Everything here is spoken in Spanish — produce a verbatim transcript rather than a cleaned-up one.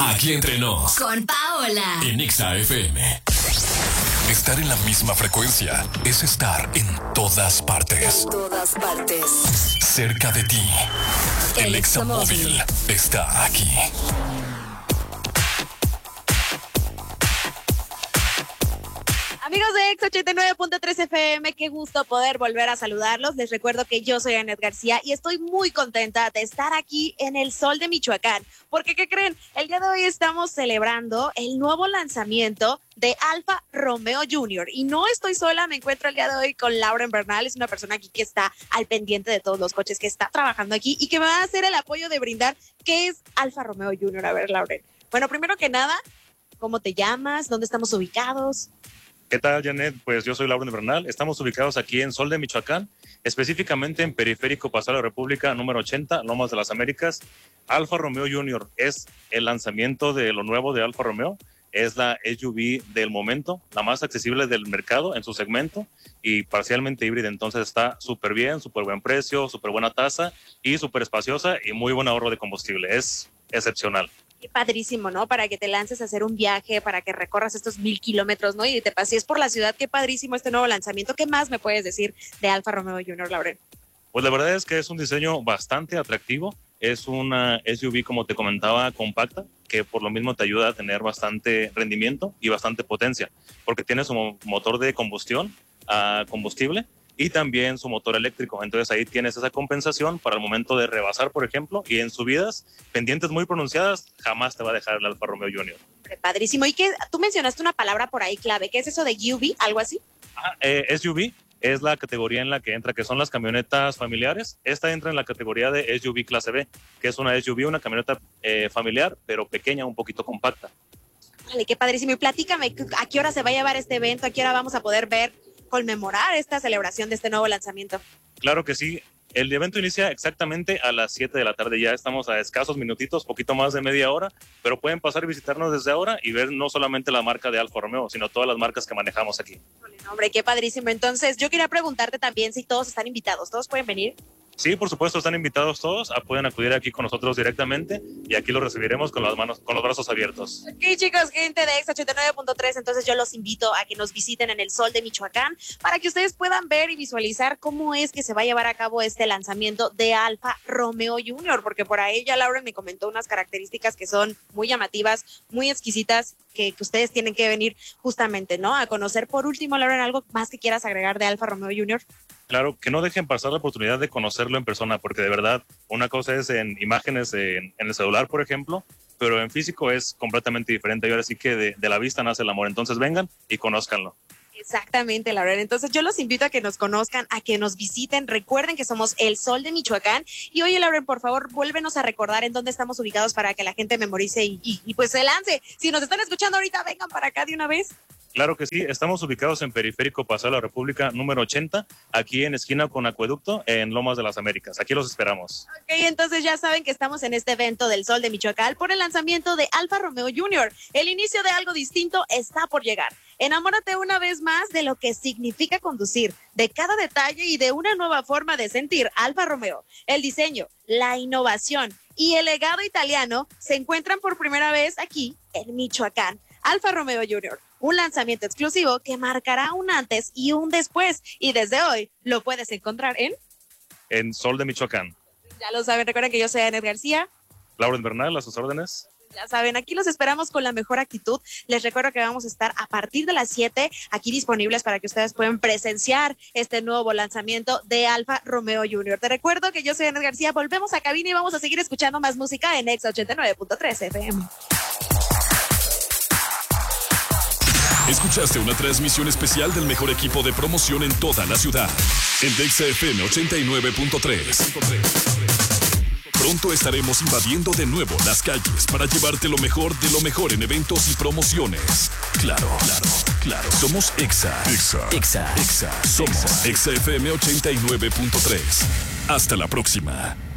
Aquí entre nos. Con Paola. En Exa F M. Estar en la misma frecuencia es estar en todas partes. En todas partes. Cerca de ti. El, El Exa Móvil está aquí. Amigos de Exa ochenta y nueve punto tres F M, qué gusto poder volver a saludarlos. Les recuerdo que yo soy Anet García y estoy muy contenta de estar aquí en el sol de Michoacán. Porque, ¿qué creen? El día de hoy estamos celebrando el nuevo lanzamiento de Alfa Romeo junior Y no estoy sola, me encuentro el día de hoy con Lauren Bernal. Es una persona aquí que está al pendiente de todos los coches, que está trabajando aquí y que me va a hacer el apoyo de brindar qué es Alfa Romeo junior A ver, Lauren. Bueno, primero que nada, ¿cómo te llamas? ¿Dónde estamos ubicados? ¿Qué tal, Janet? Pues yo soy Lauren Bernal. Estamos ubicados aquí en Sol de Michoacán, específicamente en Periférico Paseo de la República, número ochenta, Lomas de las Américas. Alfa Romeo junior es el lanzamiento de lo nuevo de Alfa Romeo. Es la S U V del momento, la más accesible del mercado en su segmento y parcialmente híbrida. Entonces está súper bien, súper buen precio, súper buena tasa y súper espaciosa y muy buen ahorro de combustible. Es excepcional. Qué padrísimo, ¿no? Para que te lances a hacer un viaje, para que recorras estos mil kilómetros, ¿no? Y te pasees por la ciudad. Qué padrísimo este nuevo lanzamiento. ¿Qué más me puedes decir de Alfa Romeo junior, Lauren? Pues la verdad es que es un diseño bastante atractivo. Es una S U V, como te comentaba, compacta, que por lo mismo te ayuda a tener bastante rendimiento y bastante potencia, porque tiene su motor de combustión a combustible y también su motor eléctrico. Entonces ahí tienes esa compensación para el momento de rebasar, por ejemplo, y en subidas, pendientes muy pronunciadas, jamás te va a dejar el Alfa Romeo junior Padrísimo. Y que tú mencionaste una palabra por ahí clave. ¿Qué es eso de U V? ¿Algo así? Ah, eh, S U V es la categoría en la que entra, que son las camionetas familiares. Esta entra en la categoría de S U V clase B, que es una S U V, una camioneta eh, familiar, pero pequeña, un poquito compacta. Vale, qué padrísimo. Y platícame, ¿a qué hora se va a llevar este evento? ¿A qué hora vamos a poder ver, conmemorar esta celebración de este nuevo lanzamiento? Claro que sí. El evento inicia exactamente a las siete de la tarde. Ya estamos a escasos minutitos, poquito más de media hora, pero pueden pasar y visitarnos desde ahora y ver no solamente la marca de Alfa Romeo, sino todas las marcas que manejamos aquí. Hombre, qué padrísimo. Entonces, yo quería preguntarte también si todos están invitados. ¿Todos pueden venir? Sí, por supuesto, están invitados todos. A, pueden acudir aquí con nosotros directamente y aquí los recibiremos con las manos, con los brazos abiertos. Ok, chicos, gente de Exa ochenta y nueve punto tres, entonces yo los invito a que nos visiten en el Sol de Michoacán para que ustedes puedan ver y visualizar cómo es que se va a llevar a cabo este lanzamiento de Alfa Romeo junior porque por ahí ya Lauren me comentó unas características que son muy llamativas, muy exquisitas, que, que ustedes tienen que venir justamente, ¿no? A conocer. Por último, Lauren, ¿algo más que quieras agregar de Alfa Romeo junior? Claro, que no dejen pasar la oportunidad de conocerlo en persona, porque de verdad, una cosa es en imágenes en, en el celular, por ejemplo, pero en físico es completamente diferente. Y ahora sí que de, de la vista nace el amor. Entonces vengan y conózcanlo. Exactamente, Lauren. Entonces yo los invito a que nos conozcan, a que nos visiten. Recuerden que somos el Sol de Michoacán. Y oye, Lauren, por favor, vuélvenos a recordar en dónde estamos ubicados para que la gente memorice y, y, y pues se lance. Si nos están escuchando ahorita, vengan para acá de una vez. Claro que sí, estamos ubicados en Periférico Paseo de la República número ochenta, aquí en esquina con Acueducto, en Lomas de las Américas. Aquí los esperamos. Ok, entonces ya saben que estamos en este evento del Sol de Michoacán por el lanzamiento de Alfa Romeo junior El inicio de algo distinto está por llegar. Enamórate una vez más de lo que significa conducir, de cada detalle y de una nueva forma de sentir Alfa Romeo. El diseño, la innovación y el legado italiano se encuentran por primera vez aquí en Michoacán. Alfa Romeo junior, un lanzamiento exclusivo que marcará un antes y un después. Y desde hoy lo puedes encontrar en... En Sol de Michoacán. Ya lo saben, recuerden que yo soy Anet García. Lauren Bernal, a sus órdenes. Ya saben, aquí los esperamos con la mejor actitud. Les recuerdo que vamos a estar a partir de las siete aquí disponibles para que ustedes puedan presenciar este nuevo lanzamiento de Alfa Romeo junior Te recuerdo que yo soy Anet García. Volvemos a cabina y vamos a seguir escuchando más música en Exa ochenta y nueve punto tres F M. Escuchaste una transmisión especial del mejor equipo de promoción en toda la ciudad. En Exa F M ochenta y nueve punto tres. Pronto estaremos invadiendo de nuevo las calles para llevarte lo mejor de lo mejor en eventos y promociones. Claro, claro, claro. Somos Exa. Exa. Exa. Exa. Somos Exa F M ochenta y nueve punto tres. Hasta la próxima.